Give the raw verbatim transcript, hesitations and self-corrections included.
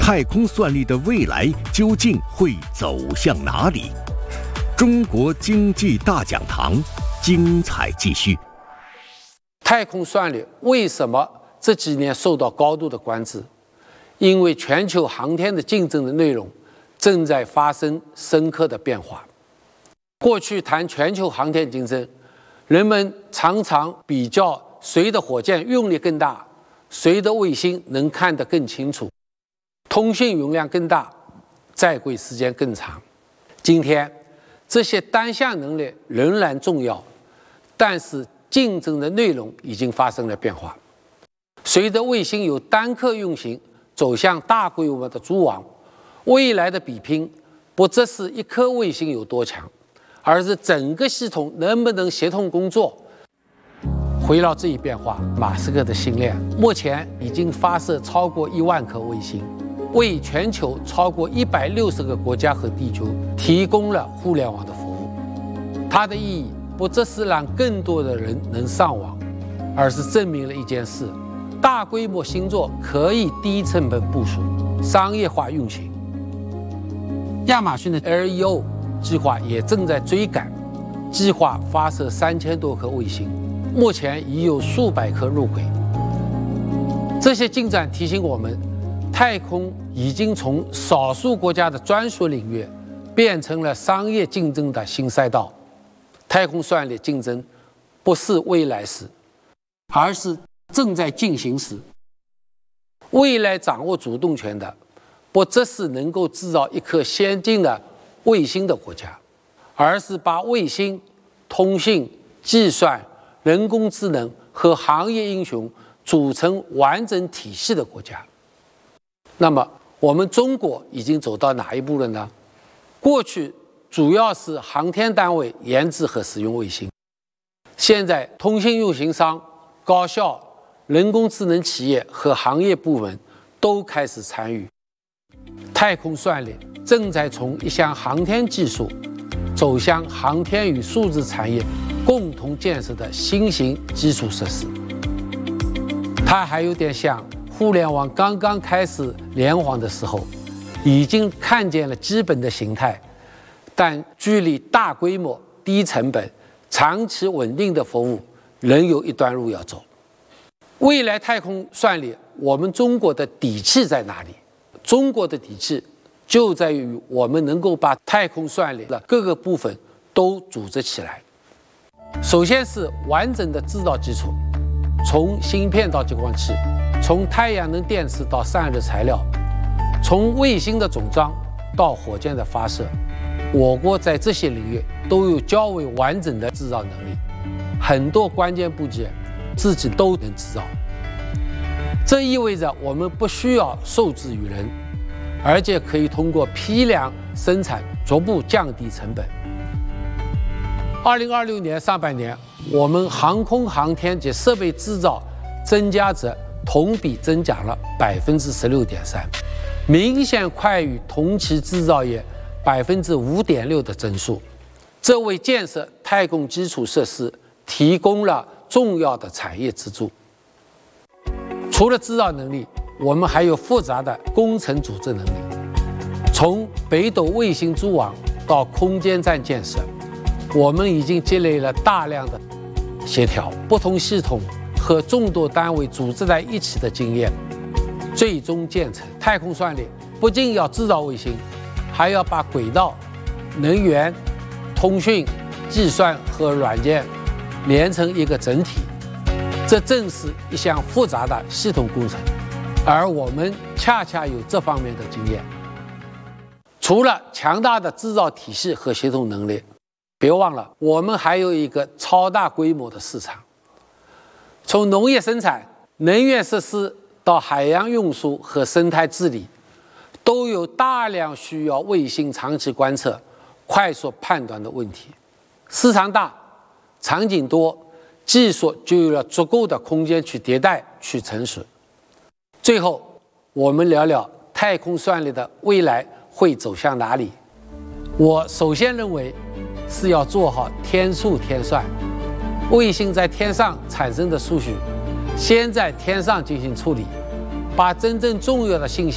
太空算力的未来究竟会走向哪里？中国经济大讲堂精彩继续。 太空算力为什么这几年受到高度的关注？因为全球航天的竞争的内容正在发生深刻的变化。过去谈全球航天竞争，人们常常比较谁的火箭用力更大，谁的卫星能看得更清楚，通信容量更大，在轨时间更长。今天这些单项能力仍然重要，但是竞争的内容已经发生了变化。随着卫星由单颗运行走向大规模的组网，未来的比拼不只是一颗卫星有多强，而是整个系统能不能协同工作。围绕这一变化，马斯克的星链目前已经发射超过一万颗卫星，为全球超过一百六十个国家和地区提供了互联网的服务。它的意义不只是让更多的人能上网，而是证明了一件事：大规模星座可以低成本部署、商业化运行。亚马逊的 L E O 计划也正在追赶，计划发射三千多颗卫星，目前已有数百颗入轨。这些进展提醒我们，太空已经从少数国家的专属领域变成了商业竞争的新赛道。太空算力竞争不是未来时，而是正在进行时。未来掌握主动权的不只是能够制造一颗先进的卫星的国家，而是把卫星、通信、计算、人工智能和行业英雄组成完整体系的国家。那么我们中国已经走到哪一步了呢？过去主要是航天单位研制和使用卫星，现在通信运行商、高校、人工智能企业和行业部门都开始参与。太空算力正在从一项航天技术走向航天与数字产业共同建设的新型基础设施。它还有点像互联网刚刚开始联网的时候，已经看见了基本的形态，但距离大规模、低成本、长期稳定的服务仍有一段路要走。未来太空算力，我们中国的底气在哪里？中国的底气就在于我们能够把太空算力的各个部分都组织起来。首先是完整的制造基础，从芯片到激光器，从太阳能电池到散热材料，从卫星的总装到火箭的发射，我国在这些领域都有较为完整的制造能力，很多关键部件自己都能制造。这意味着我们不需要受制于人，而且可以通过批量生产逐步降低成本。二零二六年上半年，我们航空航天及设备制造增加值同比增长了百分之十六点三，明显快于同期制造业百分之五点六的增速。这为建设太空基础设施提供了重要的产业支柱。除了制造能力，我们还有复杂的工程组织能力。从北斗卫星组网到空间站建设，我们已经积累了大量的协调不同系统和众多单位组织在一起的经验，最终建成太空算力。不仅要制造卫星，还要把轨道、能源、通讯、计算和软件连成一个整体。这正是一项复杂的系统工程，而我们恰恰有这方面的经验。除了强大的制造体系和协同能力，别忘了我们还有一个超大规模的市场。从农业生产、能源设施到海洋运输和生态治理，都有大量需要卫星长期观测、快速判断的问题。市场大，场景多，技术就有了足够的空间去迭代、去成熟。最后，我们聊聊太空算力的未来会走向哪里。我首先认为是要做好天数天算，卫星在天上产生的数据，先在天上进行处理，把真正重要的信息